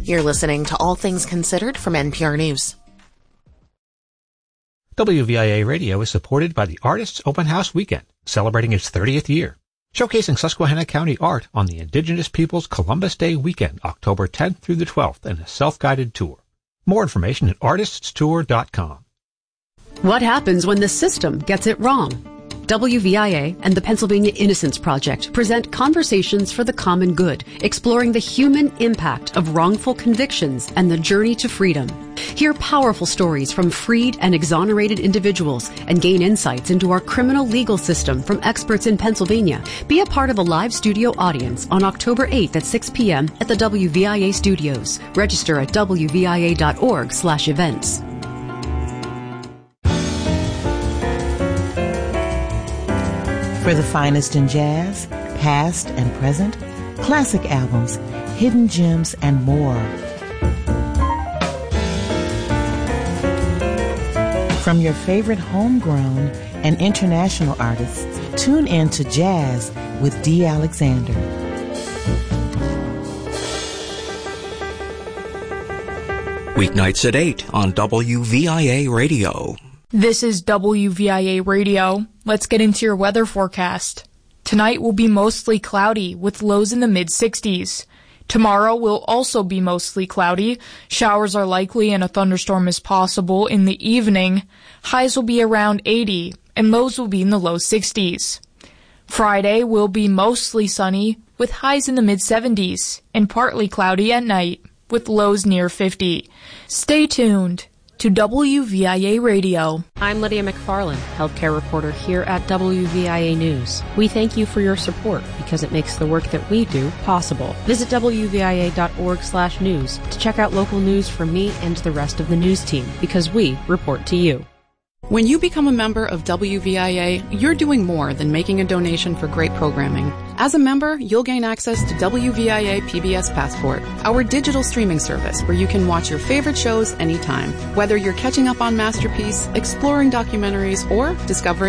You're listening to All Things Considered from NPR News. WVIA Radio is supported by the Artists Open House Weekend, celebrating its 30th year, showcasing Susquehanna County art on the Indigenous Peoples Columbus Day weekend, October 10th through the 12th, in a self-guided tour. More information at artiststour.com. What happens when the system gets it wrong? WVIA and the Pennsylvania Innocence Project present Conversations for the Common Good, exploring the human impact of wrongful convictions and the journey to freedom. Hear powerful stories from freed and exonerated individuals and gain insights into our criminal legal system from experts in Pennsylvania. Be a part of a live studio audience on October 8th at 6 p.m. at the WVIA studios. Register at wvia.org/events. For the finest in jazz, past and present, classic albums, hidden gems, and more. From your favorite homegrown and international artists, tune in to Jazz with Dee Alexander. Weeknights at 8 on WVIA Radio. This is WVIA Radio. Let's get into your weather forecast. Tonight will be mostly cloudy with lows in the mid-60s. Tomorrow will also be mostly cloudy. Showers are likely and a thunderstorm is possible in the evening. Highs will be around 80 and lows will be in the low 60s. Friday will be mostly sunny with highs in the mid-70s and partly cloudy at night with lows near 50. Stay tuned to WVIA Radio. I'm Lydia McFarland, healthcare reporter here at WVIA News. We thank you for your support because it makes the work that we do possible. Visit WVIA.org/news to check out local news from me and the rest of the news team because we report to you. When you become a member of WVIA, you're doing more than making a donation for great programming. As a member, you'll gain access to WVIA PBS Passport, our digital streaming service where you can watch your favorite shows anytime. Whether you're catching up on Masterpiece, exploring documentaries, or discovering